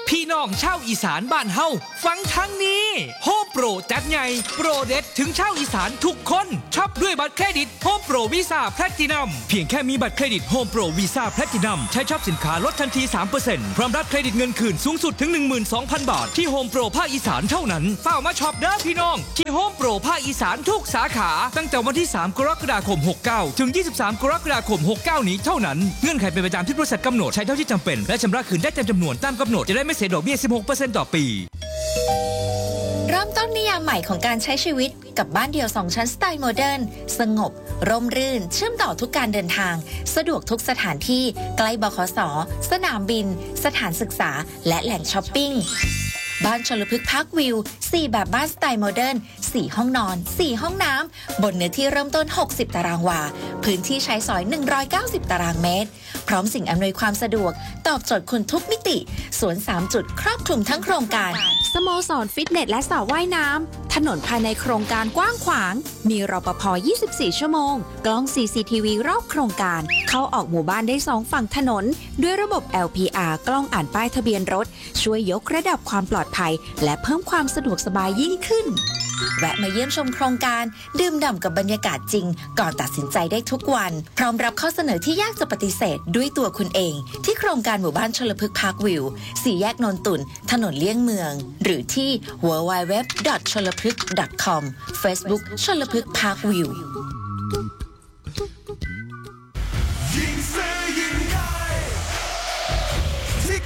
พี่น้องชาวอีสานบ้านเฮาฟังทั้งนี้โฮมโปรจัดใหญ่โปรเด็ดถึงชาวอีสานทุกคนช็อปด้วยบัตรเครดิตโฮมโปรวีซ่าแพลตินัมเพียงแค่มีบัตรเครดิตโฮมโปรวีซ่าแพลตินัมใช้ช็อปสินค้าลดทันที 3% พร้อมรับเครดิตเงินคืนสูงสุดถึง 12,000 บาทที่โฮมโปรภาคอีสานเท่านั้นเฝ้ามาช็อปเด้อพี่น้องที่โฮมโปรภาคอีสานทุกสาขาตั้งแต่วันที่ 3 กรกฎาคม 69 ถึง 23 กรกฎาคม 69 นี้เท่านั้นเงื่อนไขเป็นไปตามที่บริษัทกำหนดใช้เท่าที่จำเป็นและชำระคืนได้เต็มจำนวนตามกำหนดจะได้ไม่เสียดอกเบี้ย 16% ต่อปีเริ่มต้นนิยามใหม่ของการใช้ชีวิตกับบ้านเดี่ยว2ชั้นสไตล์โมเดิร์นสงบร่มรื่นเชื่อมต่อทุกการเดินทางสะดวกทุกสถานที่ใกล้บขส.สนามบินสถานศึกษาและแหล่งช้อปปิ้งบ้านชลพฤกษ์พาร์ควิว4แบบบ้านสไตล์โมเดิร์น4ห้องนอน4ห้องน้ำบนเนื้อที่เริ่มต้น60ตารางวาพื้นที่ใช้สอย190ตารางเมตรพร้อมสิ่งอำนวยความสะดวกตอบโจทย์คุณทุกมิติสวน3จุดครอบคลุมทั้งโครงการสโมสรฟิตเนสและสระว่ายน้ำถนนภายในโครงการกว้างขวางมีรปภ24 ชั่วโมงกล้อง CCTV รอบโครงการเข้าออกหมู่บ้านได้2ฝั่งถนนด้วยระบบ LPR กล้องอ่านป้ายทะเบียนรถช่วยยกระดับความปลอดภัยและเพิ่มความสะดวกสบายยิ่งขึ้นแวะมาเยี่ยมชมโครงการดื่มด่ำกับบรรยากาศจริงก่อนตัดสินใจได้ทุกวันพร้อมรับข้อเสนอที่ยากจะปฏิเสธด้วยตัวคุณเองที่โครงการหมู่บ้านชลพฤกษ์พาร์ควิว4แยกนนตุ่นถนนเลี่ยงเมืองหรือที่ www.cholapryk.com Facebook ชลพฤกษ์พาร์ควิว